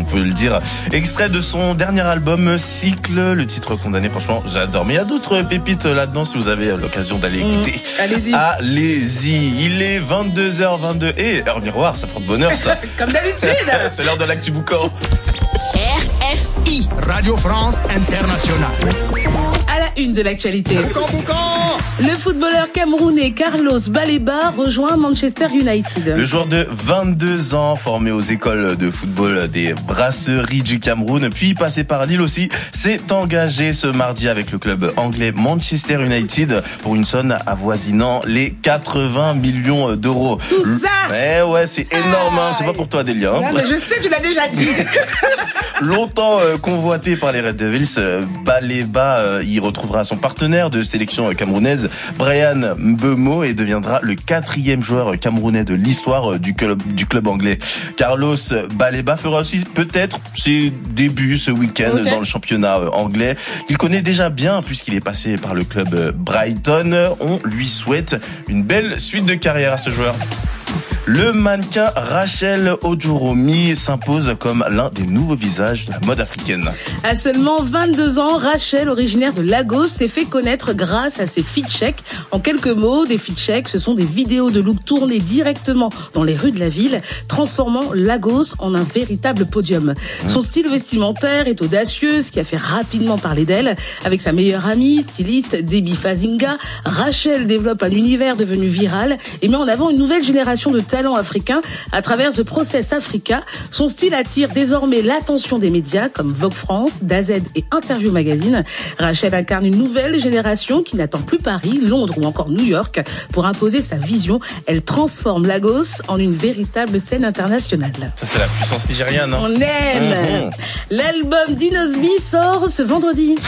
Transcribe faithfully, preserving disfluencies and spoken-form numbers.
peut le dire. Extrait de son dernier album Cycle, le titre Condamné, franchement j'adore. Mais il y a d'autres pépites là-dedans si vous avez l'occasion d'aller écouter. Mmh, allez-y. Allez-y. Il est vingt-deux heures vingt-deux et heure miroir, ça porte bonheur ça. Comme d'habitude. C'est l'heure de l'actu boucan. R F I Radio France Internationale. À la une de l'actualité. Boucan, boucan. Le footballeur camerounais Carlos Baleba rejoint Manchester United. Le joueur de vingt-deux ans, formé aux écoles de football des Brasseries du Cameroun, puis passé par Lille aussi, s'est engagé ce mardi avec le club anglais Manchester United pour une somme avoisinant les quatre-vingts millions d'euros. Tout ça. Eh ouais, c'est énorme, hein. C'est pas pour toi, Delia. Hein. Non, mais je sais, tu l'as déjà dit. Longtemps euh, convoité par les Red Devils, euh, Baleba euh, y retrouvera son partenaire de sélection camerounaise, Brian Mbeumo, et deviendra le quatrième joueur camerounais de l'histoire euh, du club du club anglais. Carlos Baleba fera aussi peut-être ses débuts ce week-end okay. dans le championnat euh, anglais, qu'il connaît déjà bien puisqu'il est passé par le club euh, Brighton. On lui souhaite une belle suite de carrière à ce joueur. Le mannequin Rachel Odjoromi s'impose comme l'un des nouveaux visages de la mode africaine. À seulement vingt-deux ans, Rachel, originaire de Lagos, s'est fait connaître grâce à ses fit checks. En quelques mots, des fit checks, ce sont des vidéos de look tournées directement dans les rues de la ville, transformant Lagos en un véritable podium. Mmh. Son style vestimentaire est audacieux, ce qui a fait rapidement parler d'elle. Avec sa meilleure amie, styliste Debbie Fazinga, Rachel développe un univers devenu viral et met en avant une nouvelle génération de talent africain à travers The Process Africa. Son style attire désormais l'attention des médias comme Vogue France, D A Z et Interview Magazine. Rachel incarne une nouvelle génération qui n'attend plus Paris, Londres ou encore New York pour imposer sa vision. Elle transforme Lagos en une véritable scène internationale. Ça, c'est la puissance nigériane, hein. On aime. Mmh. L'album d'Inosby sort ce vendredi.